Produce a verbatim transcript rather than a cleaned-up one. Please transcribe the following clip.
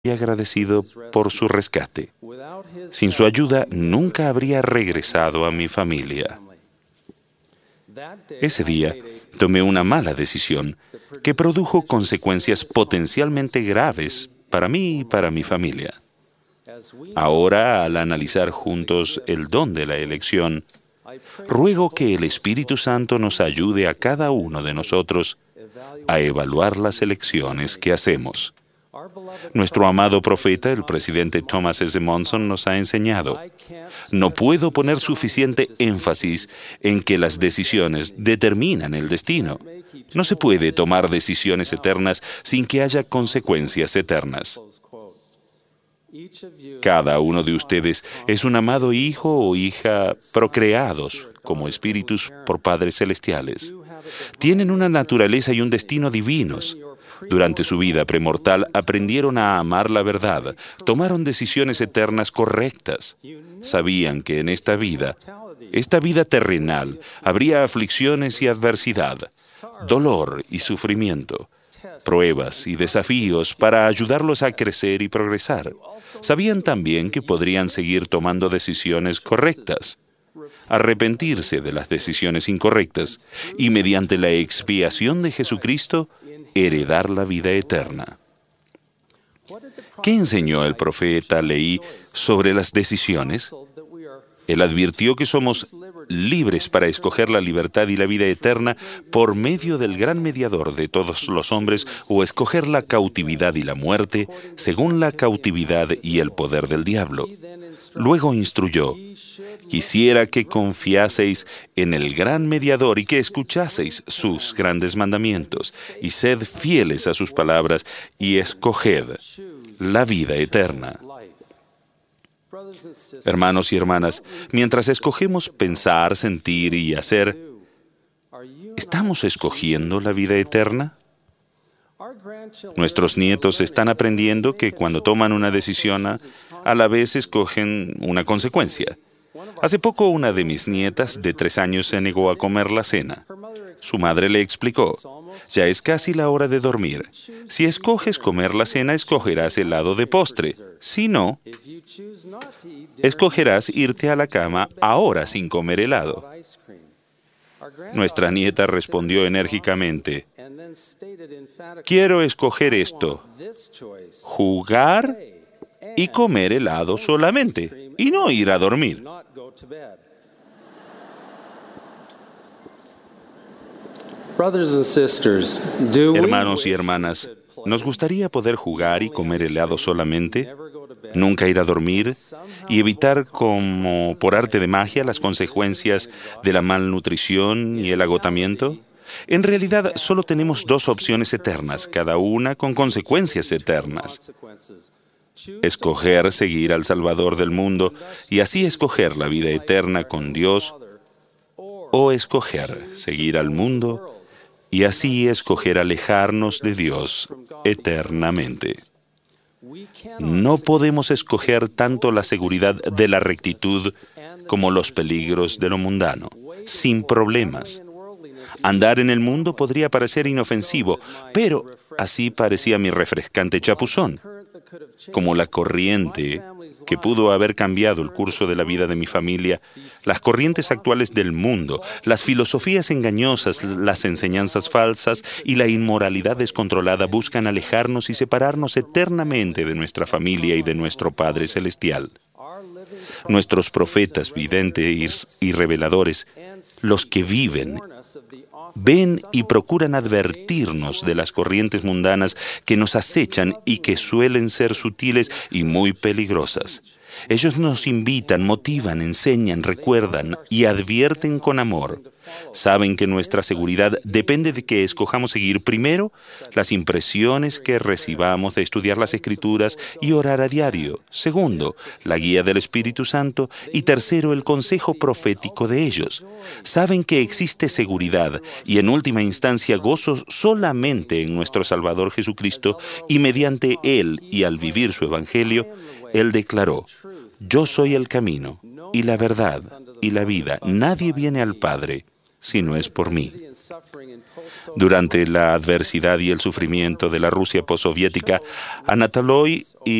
y agradecido por su rescate. Sin su ayuda, nunca habría regresado a mi familia. Ese día, tomé una mala decisión que produjo consecuencias potencialmente graves para mí y para mi familia. Ahora, al analizar juntos el don de la elección, ruego que el Espíritu Santo nos ayude a cada uno de nosotros a evaluar las elecciones que hacemos. Nuestro amado profeta, el presidente Thomas S. Monson, nos ha enseñado: no puedo poner suficiente énfasis en que las decisiones determinan el destino. No se puede tomar decisiones eternas sin que haya consecuencias eternas. Cada uno de ustedes es un amado hijo o hija procreados como espíritus por padres celestiales. Tienen una naturaleza y un destino divinos. Durante su vida premortal aprendieron a amar la verdad, tomaron decisiones eternas correctas. Sabían que en esta vida, esta vida terrenal, habría aflicciones y adversidad, dolor y sufrimiento, pruebas y desafíos para ayudarlos a crecer y progresar. Sabían también que podrían seguir tomando decisiones correctas, arrepentirse de las decisiones incorrectas y, mediante la expiación de Jesucristo, heredar la vida eterna. ¿Qué enseñó el profeta Leí sobre las decisiones? Él advirtió que somos libres para escoger la libertad y la vida eterna por medio del gran mediador de todos los hombres, o escoger la cautividad y la muerte según la cautividad y el poder del diablo. Luego instruyó: quisiera que confiaseis en el gran mediador y que escuchaseis sus grandes mandamientos, y sed fieles a sus palabras y escoged la vida eterna. Hermanos y hermanas, mientras escogemos pensar, sentir y hacer, ¿estamos escogiendo la vida eterna? Nuestros nietos están aprendiendo que cuando toman una decisión, a la vez escogen una consecuencia. Hace poco, una de mis nietas de tres años se negó a comer la cena. Su madre le explicó: ya es casi la hora de dormir. Si escoges comer la cena, escogerás helado de postre. Si no, escogerás irte a la cama ahora sin comer helado. Nuestra nieta respondió enérgicamente: quiero escoger esto, jugar y comer helado solamente, y no ir a dormir. Hermanos y hermanas, ¿nos gustaría poder jugar y comer helado solamente, nunca ir a dormir y evitar, como por arte de magia, las consecuencias de la malnutrición y el agotamiento? En realidad, solo tenemos dos opciones eternas, cada una con consecuencias eternas. Escoger seguir al Salvador del mundo y así escoger la vida eterna con Dios, o escoger seguir al mundo y así escoger alejarnos de Dios eternamente. No podemos escoger tanto la seguridad de la rectitud como los peligros de lo mundano, sin problemas. Andar en el mundo podría parecer inofensivo, pero así parecía mi refrescante chapuzón. Como la corriente que pudo haber cambiado el curso de la vida de mi familia, las corrientes actuales del mundo, las filosofías engañosas, las enseñanzas falsas y la inmoralidad descontrolada buscan alejarnos y separarnos eternamente de nuestra familia y de nuestro Padre Celestial. Nuestros profetas, videntes y reveladores, los que viven, ven y procuran advertirnos de las corrientes mundanas que nos acechan y que suelen ser sutiles y muy peligrosas. Ellos nos invitan, motivan, enseñan, recuerdan y advierten con amor. Saben que nuestra seguridad depende de que escojamos seguir primero las impresiones que recibamos de estudiar las Escrituras y orar a diario. Segundo, la guía del Espíritu Santo. Y tercero, el consejo profético de ellos. Saben que existe seguridad y en última instancia gozo solamente en nuestro Salvador Jesucristo, y mediante Él y al vivir su Evangelio, Él declaró: yo soy el camino y la verdad y la vida. Nadie viene al Padre si no es por mí. Durante la adversidad y el sufrimiento de la Rusia postsoviética, Anatoly y